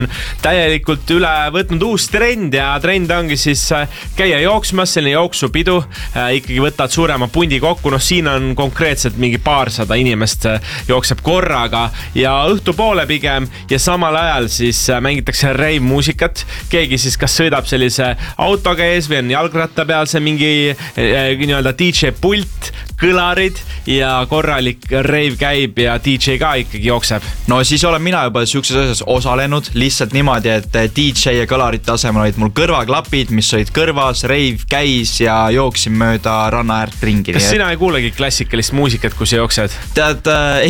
täielikult üle võtnud uus trend ja trend ongi siis käia jooksmas, selline jooksupidu, ikkagi võtad suurema pundi kokku, siin on konkreetselt mingi paarsada inimest jookseb korraga ja õhtupoole pigem ja samal ajal siis mängitakse rave-muusikat, keegi siis kas sõidab sellise autoga ees või on jalgratta peal see mingi nii-öelda DJ pult, kõlarid ja korralik rave käib ja DJ ka ikkagi jookseb. No siis olen mina juba siukses asjas osalenud, lihtsalt niimoodi, et DJ ja kõlarite asemel olid mul kõrvaklapid, mis olid kõrvas, rave käis ja jooksin mööda ranna äärt ringi. Kas sina ei kuulegi klassikalist muusikat, kui sa jooksed? Tead,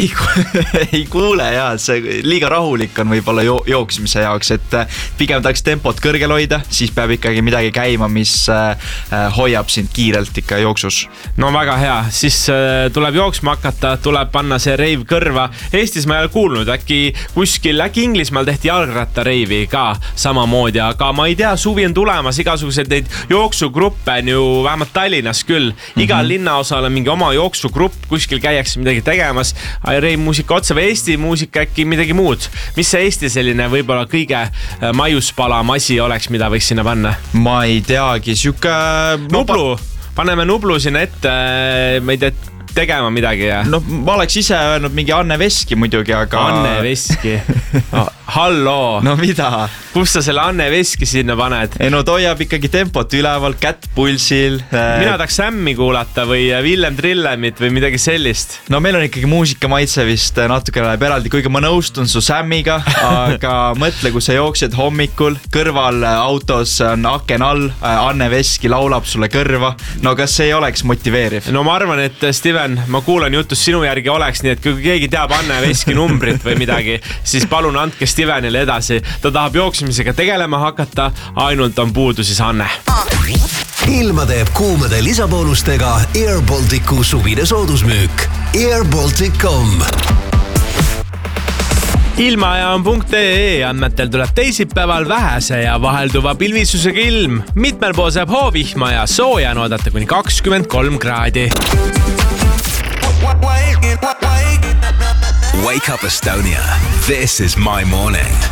ei kuule jah, see liiga rahulik on võib-olla jooksimise jaoks, et pigem tahaks tempot kõrgel hoida, siis peab ikkagi midagi käima, mis hoiab sind kiirelt ikka jooksus. No väga hea, siis tuleb jooksma hakata, tuleb panna see rave kõrva. Eestis ma ei ole kuulnud, äkki Inglismaal tehti jalgratta reivi ka samamoodi, aga ma ei tea, suvi on tulemas, igasugused neid jooksugruppe on ju vähemalt Tallinnas küll. Igal linnaosal on mingi oma jooksugrupp, kuskil käiakse midagi tegemas, rave muusika otsa või Eesti muusika äkki midagi muud. Mis see Eesti selline võib-olla kõige maiuspalam asi oleks, mida võiks sinna panna? Ma ei teagi, siuke... Nublu, paneme Nublu sinna ette, ma ei tea, tegema midagi ja... No ma oleks ise öelnud mingi Anne Veski muidugi, aga... Anne Veski. Halloo. No mida? Kus sa selle Anne Veski sinna paned? Ei no ta hoiab ikkagi tempot üleval, kätt pulsil. Mina tahaks Sammi kuulata või Villem Trillemit või midagi sellist. No meil on ikkagi muusika maitse vist natuke läheb eraldi, kuigi ma nõustun su Sammiga, aga mõtle, kui sa jooksed hommikul, kõrval autos on aken all, Anne Veski laulab sulle kõrva. No kas see ei oleks motiveeriv? No ma arvan, et Steven, ma kuulan jutust sinu järgi oleks, nii et kui keegi teab Anne Veski numbrit või midagi, siis palun andke Stevenile edasi. Ta tahab jooksimisega tegelema hakata, ainult on puudu siis Anne. Ilma teeb kuumade lisaboonustega Air Balticu suvine soodusmüük. airbaltic.com Ilmaaja on .ee andmetel tuleb teisipäeval vähese ja vahelduva pilvisusega ilm. Mitmel pool saab hoovihma ja sooja on oodata kuni 23 kraadi. Wake up Estonia. This is my morning.